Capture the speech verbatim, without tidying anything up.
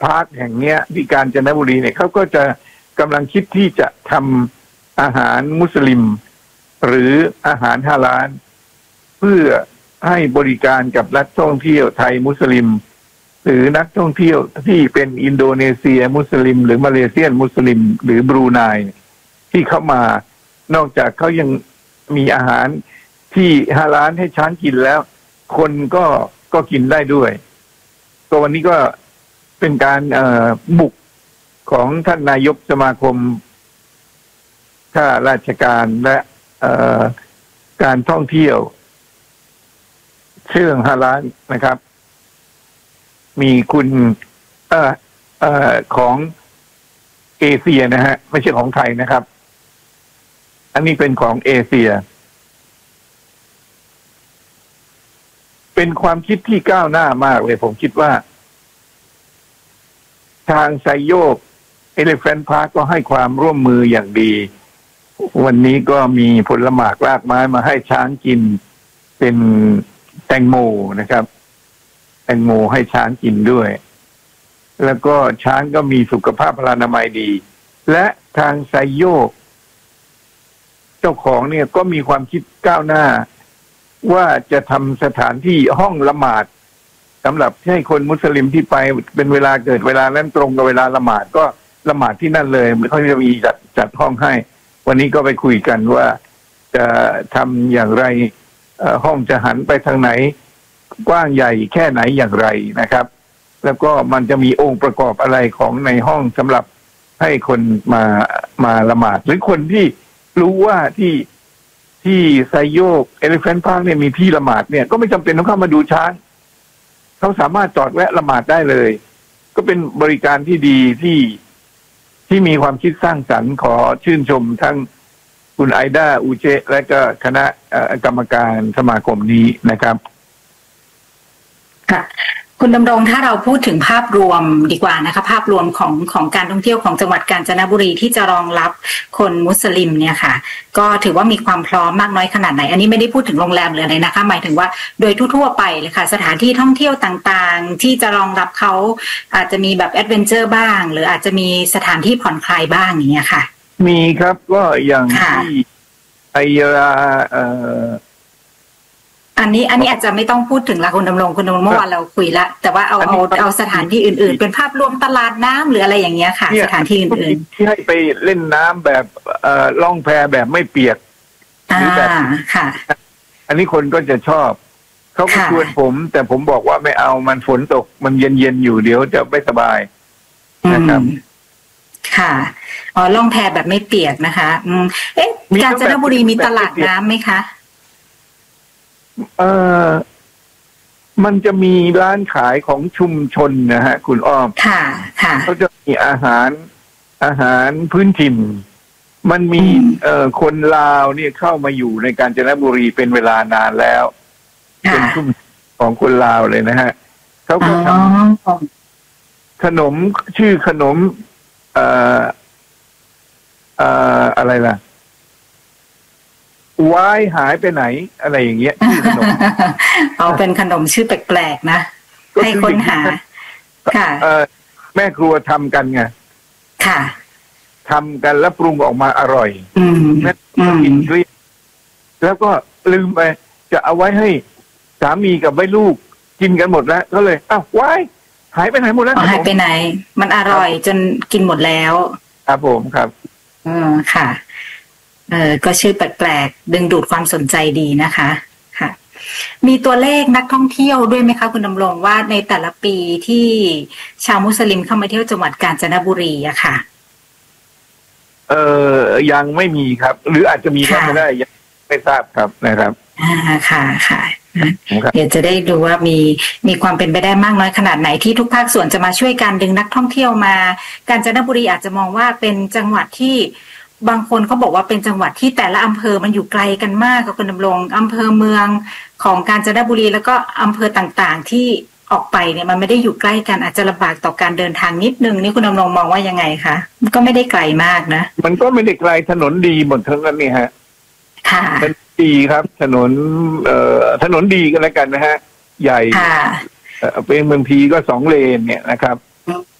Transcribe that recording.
พาร์คแห่งเนี้ยที่กาญจนบุรีเนี่ยเขาก็จะกำลังคิดที่จะทำอาหารมุสลิมหรืออาหารฮาลาลเพื่อให้บริการกับนักท่องเที่ยวไทยมุสลิมหรือนักท่องเที่ยวที่เป็นอินโดนีเซียมุสลิมหรือมาเลเซียมุสลิมหรือบรูไนที่เข้ามานอกจากเขายังมีอาหารที่ฮาลาลให้ช้างกินแล้วคนก็ก็กินได้ด้วยก็วันนี้ก็เป็นการบุกของท่านนายกสมาคมข้าราชการและการท่องเที่ยวเชิงฮาลาลนะครับมีคุณเอ่อเอ่อของเอเชียนะฮะไม่ใช่ของไทยนะครับอันนี้เป็นของเอเชียเป็นความคิดที่ก้าวหน้ามากเลยผมคิดว่าทางไซโยกเอลิแฟนต์พาร์คก็ให้ความร่วมมืออย่างดีวันนี้ก็มีผลหมากรากไม้มาให้ช้างกินเป็นแตงโมนะครับแตงโมให้ช้างกินด้วยแล้วก็ช้างก็มีสุขภาพพลานามัยดีและทางไซโยกเจ้าของเนี่ยก็มีความคิดก้าวหน้าว่าจะทำสถานที่ห้องละหมาดสำหรับให้คนมุสลิมที่ไปเป็นเวลาเกิดเวลานั้นตรงกับเวลาละหมาดก็ละหมาดที่นั่นเลยเขาจะมีจัดจัดห้องให้วันนี้ก็ไปคุยกันว่าจะทำอย่างไรห้องจะหันไปทางไหนกว้างใหญ่แค่ไหนอย่างไรนะครับแล้วก็มันจะมีองค์ประกอบอะไรของในห้องสำหรับให้คนมามาละหมาดหรือคนที่รู้ว่าที่ที่ไซโยกเอลิแฟนต์พาร์คเนี่ยมีที่ละหมาดเนี่ยก็ไม่จำเป็นต้องเข้ามาดูช้างเขาสามารถจอดแวะละหมาดได้เลยก็เป็นบริการที่ดีที่ที่มีความคิดสร้างสรรค์ขอชื่นชมทั้งคุณไอด้าอูเจและก็คณะกรรมการสมาคมนี้นะครับค่ะคุณดำรงถ้าเราพูดถึงภาพรวมดีกว่านะคะภาพรวมของของการท่องเที่ยวของจังหวัดกาญจนบุรีที่จะรองรับคนมุสลิมเนี่ยค่ะก็ถือว่ามีความพร้อมมากน้อยขนาดไหนอันนี้ไม่ได้พูดถึงโรงแรมหรืออะไรนะคะหมายถึงว่าโดยทั่วๆไปเลยค่ะสถานที่ท่องเที่ยวต่างๆที่จะรองรับเขาอาจจะมีแบบแอดเวนเจอร์บ้างหรืออาจจะมีสถานที่ผ่อนคลายบ้างอย่างเงี้ยค่ะมีครับก็อย่างที่ไอยาเอ่ออันนี้อันนี้อาจจะไม่ต้องพูดถึงละคุณดำรงคุณดำรงเมื่อวานเราคุยละแต่ว่าเอาเอาเอาสถานที่อื่นๆเป็นภาพรวมตลาดน้ำหรืออะไรอย่างเงี้ยค่ะสถานที่อื่นๆที่ให้ไปเล่นน้ำแบบเอ่อล่องแพแบบไม่เปียกหรือแบบค่ะอันนี้คนก็จะชอบเขาก็ชวนผมแต่ผมบอกว่าไม่เอามันฝนตกมันเย็นๆอยู่เดี๋ยวจะไม่สบายนะครับค่ะอ๋อล่องแพแบบไม่เปียกนะคะอืมเอ๊ะกาญจนบุรีมีตลาดน้ำไหมคะเออมันจะมีร้านขายของชุมชนนะฮะคุณอ้อมค่ะค่ะเขาจะมีอาหารอาหารพื้นถิ่นมันมีเอ่อคนลาวเนี่ยเข้ามาอยู่ในกาญจนบุรีเป็นเวลานานแล้วเป็นชุมของคนลาวเลยนะฮะเขาก็ทำขนมชื่อขนมเอ่อเอ่ออะไรล่ะวายหายไปไหนอะไรอย่างเงี้ยชื่อขนมเอาเป็นขนมชื่อแปลกๆนะให้ค้นหาค่ะเออแม่ครัวทำกันไงค่ะทำกันแล้วปรุงออกมาอร่อยแม่กินด้วยแล้วก็ลืมไปจะเอาไว้ให้สามีกับไว้ลูกกินกันหมดแล้วก็เลยอ้าววายหายไปไหนหมดแล้วหายไปไหนมันอร่อยจนกินหมดแล้วครับผมครับอืมค่ะเออก็ชื่อแปลกๆดึงดูดความสนใจดีนะคะค่ะมีตัวเลขนักท่องเที่ยวด้วยไหมคะคุณดำรงว่าในแต่ละปีที่ชาวมุสลิมเข้ามาเที่ยวจังหวัดกาญจนบุรีอะค่ะเออยังไม่มีครับหรืออาจจะมีก็ไม่ได้ยังไม่ทราบครับนะครับอ่าค่ะค่ะเดี๋ยวจะได้ดูว่ามีมีความเป็นไปได้มากน้อยขนาดไหนที่ทุกภาคส่วนจะมาช่วยกันดึงนักท่องเที่ยวมากาญจนบุรีอาจจะมองว่าเป็นจังหวัดที่บางคนเขาบอกว่าเป็นจังหวัดที่แต่ละอำเภอมันอยู่ไกลกันมากกับคุณดำรงอำเภอเมืองของกาญจนบุรีแล้วก็อำเภอต่างๆที่ออกไปเนี่ยมันไม่ได้อยู่ใกล้กันอาจจะลำบากต่อการเดินทางนิดนึงนี่คุณดำรงมองว่ายังไงคะมันก็ไม่ได้ไกลมากนะมันก็ไม่ได้ไกลถนนดีหมดทั้งนั้นนี่ฮะค่ะมันดีครับถนนเอ่อถนนดีกันแล้วกันนะฮะใหญ่เป็นบางทีก็สองเลนเนี่ยนะครับ